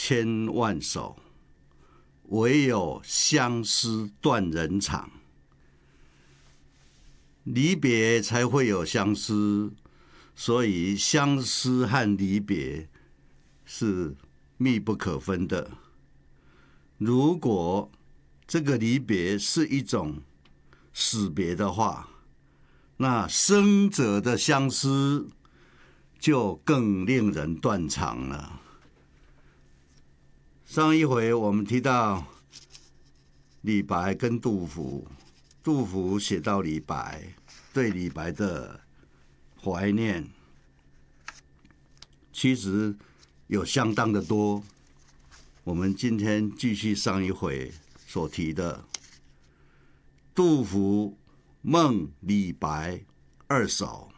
千万首，唯有相思断人肠。离别才会有相思，所以相思和离别是密不可分的。如果这个离别是一种死别的话，那生者的相思就更令人断肠了。上一回我们提到李白跟杜甫，杜甫写到李白，对李白的怀念，其实有相当的多。我们今天继续上一回所提的杜甫梦李白二首。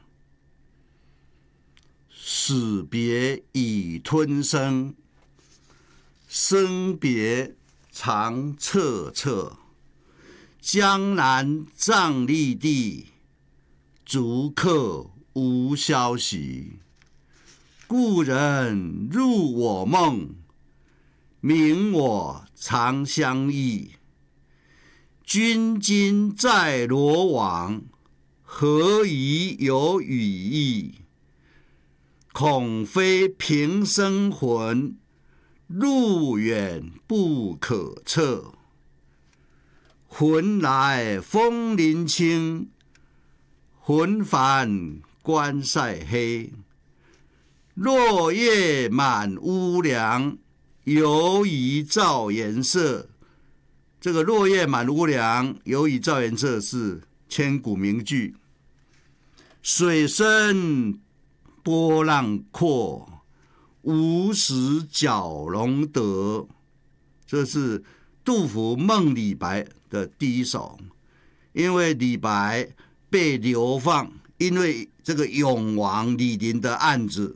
死别已吞声，生别长恻恻。江南瘴疠地，逐客无消息。故人入我梦，明我长相忆。君今在罗网，何以有羽翼？恐非平生魂，路远不可测。魂来风林清，魂返关塞黑。落叶满屋梁，犹疑照颜色。这个落叶满屋梁，犹疑照颜色是千古名句。水深波浪阔，无时蛟龙得。这是杜甫梦李白的第一首。因为李白被流放，因为这个永王李璘的案子，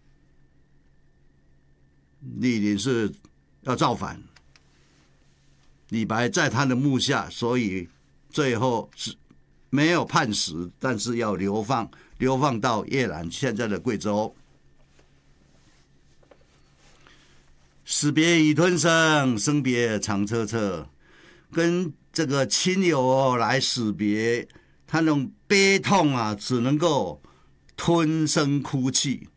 李璘是要造反，李白在他的幕下，所以最后是没有判死，但是要流放到叶兰，现在的贵州。死别已吞声，生别长恻恻。跟这个亲友来死别，他那种悲痛啊，只能够吞声哭泣。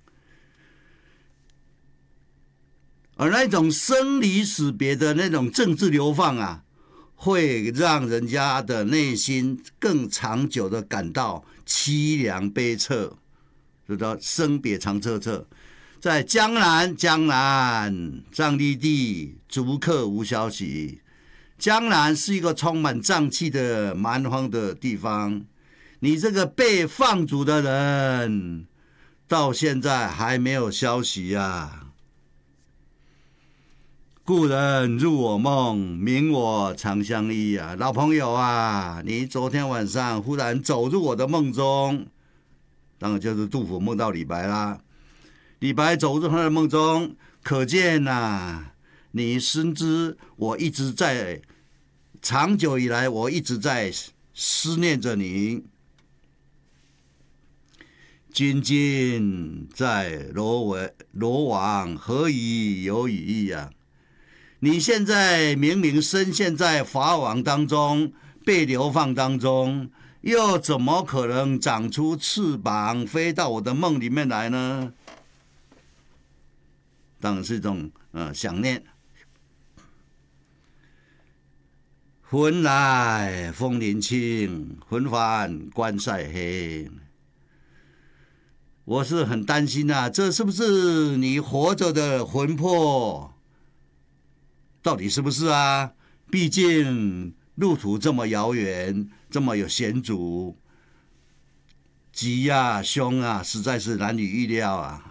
而那种生离死别的那种政治流放啊，会让人家的内心更长久的感到凄凉悲恻，就叫生别长恻恻。在江南瘴疠地，逐客无消息。江南是一个充满瘴气的蛮荒的地方，你这个被放逐的人，到现在还没有消息啊。故人入我梦，明我长相忆啊！老朋友啊，你昨天晚上忽然走入我的梦中，当然就是杜甫梦到李白啦。李白走入他的梦中，可见啊，你深知我一直在，长久以来我一直在思念着你。君今在罗网，何以有羽翼啊？你现在明明深陷在法网当中，被流放当中，又怎么可能长出翅膀飞到我的梦里面来呢？当然是一种想念。魂来风林清，魂返关塞黑。我是很担心啊，这是不是你活着的魂魄？到底是不是啊？毕竟路途这么遥远，这么有险阻，吉啊凶啊，实在是难以预料啊。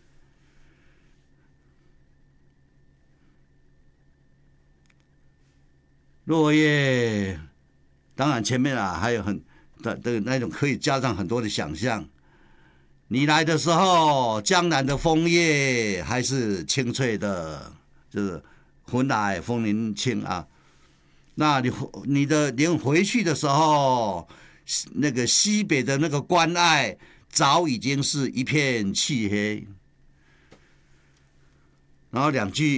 落叶，当然前面啊还有的那种可以加上很多的想象。你来的时候，江南的枫叶还是青翠的，就是魂来风林清啊。那你回去的时候，那个西北的那个关隘早已经是一片漆黑。然后两句